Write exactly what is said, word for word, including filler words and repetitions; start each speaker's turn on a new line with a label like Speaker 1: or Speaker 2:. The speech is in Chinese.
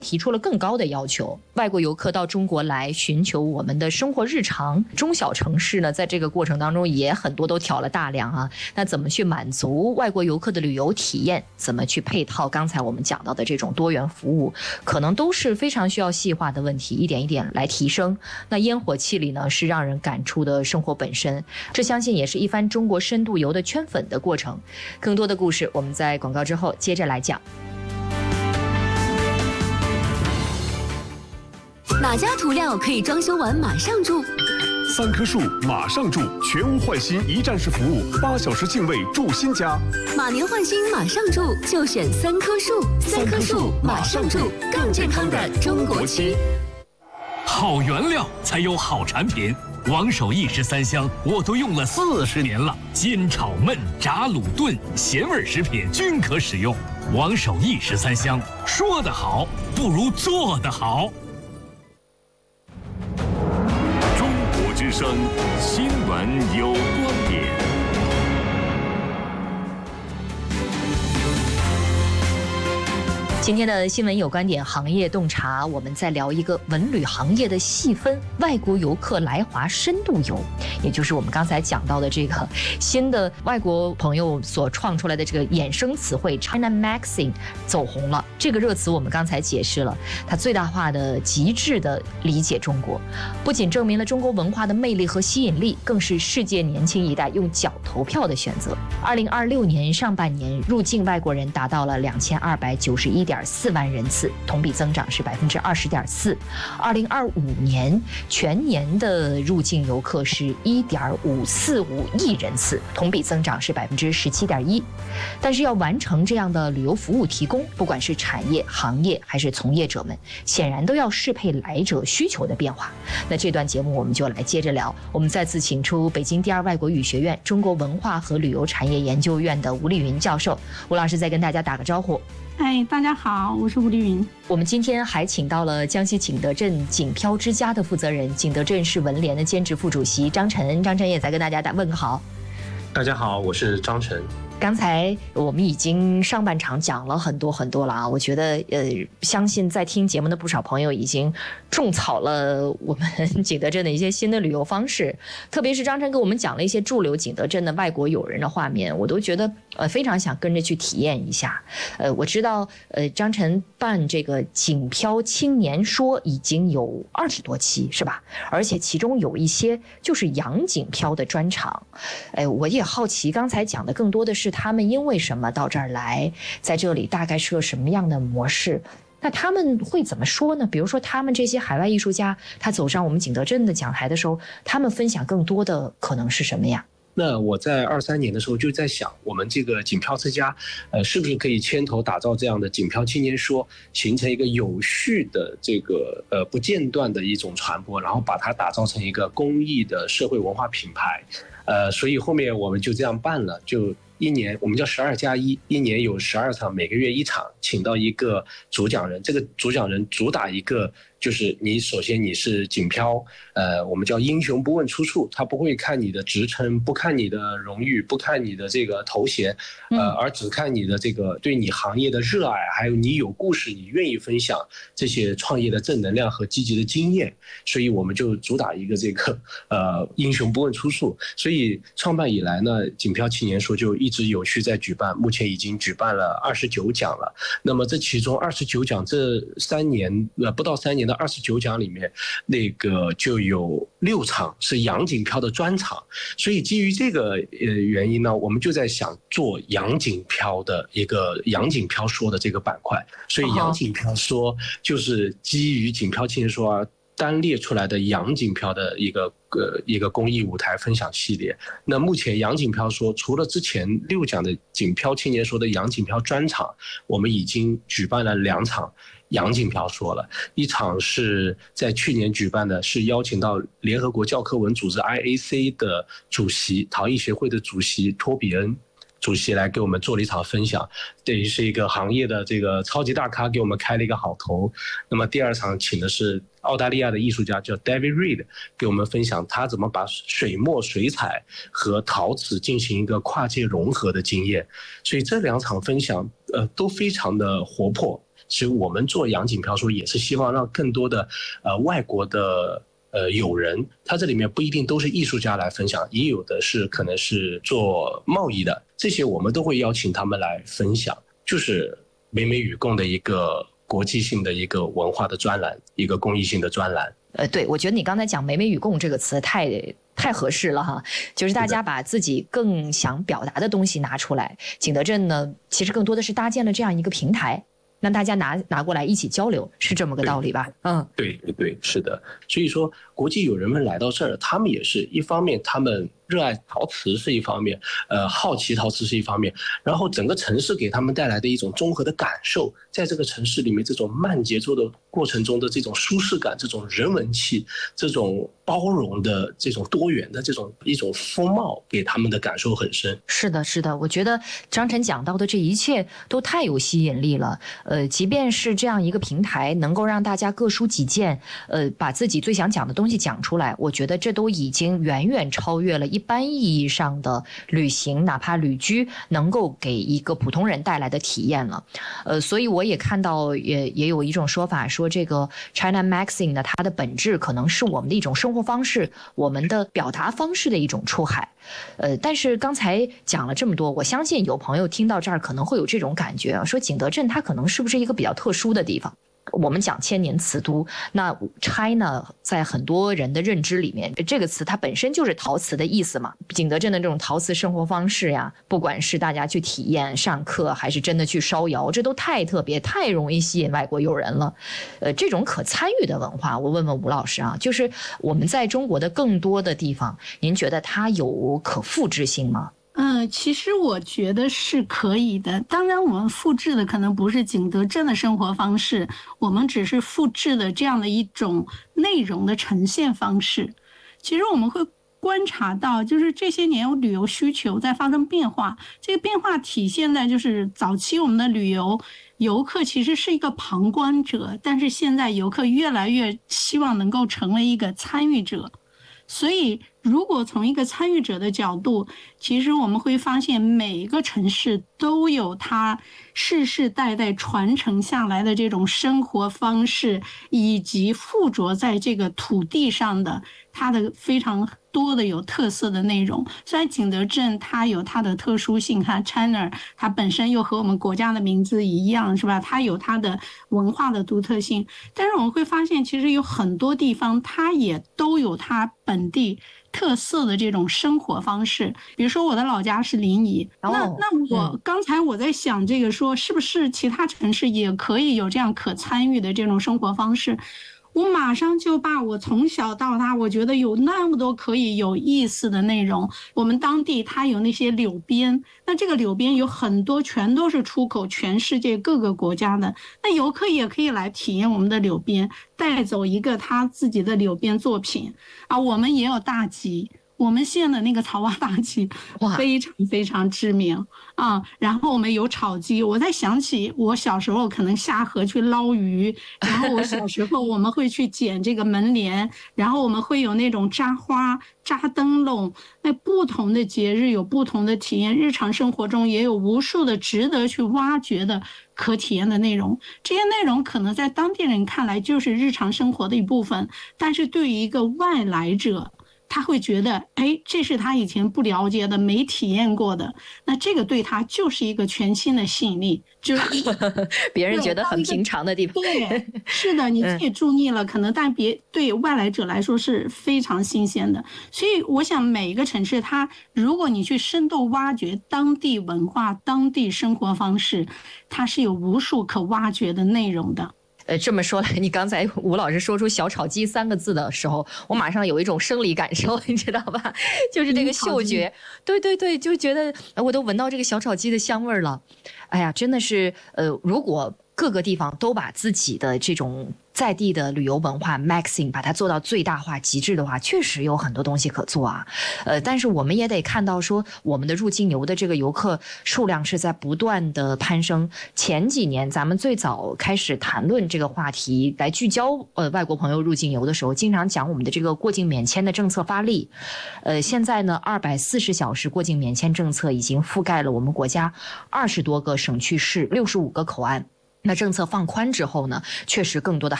Speaker 1: 提出了更高的要求。外国游客到中国来寻求我们的生活日常，中小城市呢，在这个过程当中也很多都挑了大梁啊。那怎么去满足外国游客的旅游体验？怎么去配套刚才我们讲到的这种多元服务？可能都是非常需要细化的问题，一点一点来提升。那烟火气里呢，是让人感触的生活本身，这相信也是一番中国深度游的圈粉的过程。更多的故事，我们在广告之后接着来讲。
Speaker 2: 哪家涂料可以装修完马上住？
Speaker 3: 三棵树马上住，全屋换新一站式服务，八小时净位住新家。
Speaker 2: 马年换新马上住，就选三棵树。三棵树马上住，更健康的中国漆。
Speaker 4: 好原料才有好产品。王守义十三香我都用了四十年了，煎炒焖炸卤炖咸味食品均可使用。王守义十三香，说得好不如做得好。
Speaker 3: 中国之声新闻有观点。
Speaker 1: 今天的新闻有观点，行业洞察，我们在聊一个文旅行业的细分，外国游客来华深度游，也就是我们刚才讲到的这个新的外国朋友所创出来的这个衍生词汇 China Maxing 走红了。这个热词我们刚才解释了，它最大化的极致的理解中国，不仅证明了中国文化的魅力和吸引力，更是世界年轻一代用脚投票的选择。二零二六年上半年入境外国人达到了两千二百九十一点四万人次，同比增长是百分之二十点四。二零二五年全年的入境游客是一点五四五亿人次，同比增长是百分之十七点一。但是要完成这样的旅游服务提供，不管是产业、行业还是从业者们，显然都要适配来者需求的变化。那这段节目我们就来接着聊。我们再次请出北京第二外国语学院中国文化和旅游产业研究院的吴丽云教授。吴老师再跟大家打个招呼。
Speaker 5: 哎，大家好，我是吴丽云。
Speaker 1: 我们今天还请到了江西景德镇景漂之家的负责人，景德镇市文联的兼职副主席张晨。张晨也在跟大家打问个好。
Speaker 6: 大家好，我是张晨。
Speaker 1: 刚才我们已经上半场讲了很多很多了啊，我觉得呃，相信在听节目的不少朋友已经种草了我们景德镇的一些新的旅游方式，特别是张晨给我们讲了一些驻留景德镇的外国友人的画面，我都觉得呃非常想跟着去体验一下。呃，我知道呃张晨办这个景漂青年说已经有二十多期是吧？而且其中有一些就是洋景漂的专场。哎，我也好奇，刚才讲的更多的是他们因为什么到这儿来，在这里大概是个什么样的模式？那他们会怎么说呢？比如说他们这些海外艺术家，他走上我们景德镇的讲台的时候，他们分享更多的可能是什么呀？
Speaker 6: 那我在二三年的时候就在想，我们这个景漂之家，呃，是不是可以牵头打造这样的景漂青年说，形成一个有序的这个呃不间断的一种传播，然后把它打造成一个公益的社会文化品牌。呃，所以后面我们就这样办了，就一年我们叫十二加一，一年有十二场，每个月一场，请到一个主讲人，这个主讲人主打一个。就是你首先你是景漂，呃，我们叫英雄不问出处，他不会看你的职称，不看你的荣誉，不看你的这个头衔，呃，而只看你的这个对你行业的热爱，还有你有故事，你愿意分享这些创业的正能量和积极的经验。所以我们就主打一个这个呃英雄不问出处。所以创办以来呢，景漂青年说就一直有序在举办，目前已经举办了二十九讲了。那么这其中二十九讲这三年呃不到三年的二十九讲里面，那个就有六场是洋景漂的专场，所以基于这个呃原因呢，我们就在想做洋景漂的一个洋景漂说的这个板块，所以洋景漂说就是基于景漂青年说啊单列出来的洋景漂的一个呃一个公益舞台分享系列。那目前洋景漂说除了之前六讲的景漂青年说的洋景漂专场，我们已经举办了两场洋景漂说了，一场是在去年举办的，是邀请到联合国教科文组织 I A C 的主席，陶艺协会的主席托比恩主席来给我们做了一场分享，等于是一个行业的这个超级大咖给我们开了一个好头。那么第二场请的是澳大利亚的艺术家叫 David Reed 给我们分享他怎么把水墨水彩和陶瓷进行一个跨界融合的经验。所以这两场分享呃都非常的活泼， 其实我们做洋锦标说也是希望让更多的呃外国的呃友人，他这里面不一定都是艺术家来分享，也有的是可能是做贸易的，这些我们都会邀请他们来分享，就是美美与共的一个国际性的一个文化的专栏，一个公益性的专栏。
Speaker 1: 呃，对，我觉得你刚才讲美美与共这个词太太合适了哈，就是大家把自己更想表达的东西拿出来。景德镇呢，其实更多的是搭建了这样一个平台，让大家拿拿过来一起交流，是这么个道理吧？嗯，
Speaker 6: 对对对，是的。所以说，国际友人们来到这儿，他们也是一方面，他们热爱陶瓷是一方面，呃，好奇陶瓷是一方面，然后整个城市给他们带来的一种综合的感受，在这个城市里面这种慢节奏的过程中的这种舒适感，这种人文气，这种包容的这种多元的这种一种风貌，给他们的感受很深。
Speaker 1: 是的，是的，我觉得张晨讲到的这一切都太有吸引力了。呃，即便是这样一个平台，能够让大家各抒己见，呃，把自己最想讲的东西讲出来，我觉得这都已经远远超越了一般意义上的旅行，哪怕旅居能够给一个普通人带来的体验了。呃，所以我也看到也也有一种说法说，这个 China Magazine 呢，它的本质可能是我们的一种生活方式，我们的表达方式的一种出海。呃，但是刚才讲了这么多，我相信有朋友听到这儿可能会有这种感觉，说景德镇它可能是不是一个比较特殊的地方？我们讲千年瓷都，那 China 在很多人的认知里面，这个词它本身就是陶瓷的意思嘛。景德镇的这种陶瓷生活方式呀，不管是大家去体验、上课，还是真的去烧窑，这都太特别、太容易吸引外国友人了。呃，这种可参与的文化，我问问吴老师啊，就是我们在中国的更多的地方，您觉得它有可复制性吗？
Speaker 5: 嗯，其实我觉得是可以的。当然，我们复制的可能不是景德镇的生活方式，我们只是复制的这样的一种内容的呈现方式。其实我们会观察到，就是这些年旅游需求在发生变化，这个变化体现在就是早期我们的旅游游客其实是一个旁观者，但是现在游客越来越希望能够成为一个参与者。所以如果从一个参与者的角度，其实我们会发现每一个城市都有它世世代代传承下来的这种生活方式，以及附着在这个土地上的它的非常多的有特色的内容。虽然景德镇它有它的特殊性，它 China 它本身又和我们国家的名字一样，是吧？它有它的文化的独特性，但是我们会发现其实有很多地方它也都有它本地特色的这种生活方式。比如说我的老家是临沂，那那我刚才我在想这个说是不是其他城市也可以有这样可参与的这种生活方式，我马上就把我从小到大我觉得有那么多可以有意思的内容。我们当地它有那些柳编，那这个柳编有很多全都是出口全世界各个国家的，那游客也可以来体验我们的柳编，带走一个他自己的柳编作品啊。我们也有大集，我们县的那个草蛙大集非常非常知名啊。然后我们有炒鸡，我在想起我小时候可能下河去捞鱼，然后我小时候我们会去捡这个门帘，然后我们会有那种扎花、扎灯笼。那不同的节日有不同的体验，日常生活中也有无数的值得去挖掘的可体验的内容。这些内容可能在当地人看来就是日常生活的一部分，但是对于一个外来者，他会觉得，哎，这是他以前不了解的、没体验过的，那这个对他就是一个全新的吸引力，就是
Speaker 1: 别人觉得很平常的地方。
Speaker 5: 对，是的，你自己住腻了，嗯、可能但别对外来者来说是非常新鲜的。所以，我想每一个城市，它如果你去深度挖掘当地文化、当地生活方式，它是有无数可挖掘的内容的。
Speaker 1: 呃，这么说来，你刚才吴老师说出小炒鸡三个字的时候，我马上有一种生理感受，你知道吧？就是这个嗅觉，对对对，就觉得我都闻到这个小炒鸡的香味了。哎呀，真的是，呃，如果各个地方都把自己的这种在地的旅游文化 maxing 把它做到最大化极致的话，确实有很多东西可做啊。呃，但是我们也得看到说，我们的入境游的这个游客数量是在不断的攀升。前几年咱们最早开始谈论这个话题来聚焦呃外国朋友入境游的时候，经常讲我们的这个过境免签的政策发力。呃，现在呢，二百四十小时过境免签政策已经覆盖了我们国家二十多个省区市、六十五个口岸。 那政策放宽之后呢，确实更多的